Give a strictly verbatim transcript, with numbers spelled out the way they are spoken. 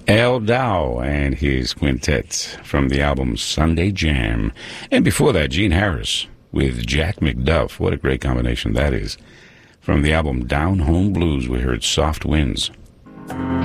Al Dow and his quintet from the album Sunday Jam. And before that, Gene Harris with Jack McDuff. What a great combination that is. From the album Down Home Blues, we heard Soft Winds.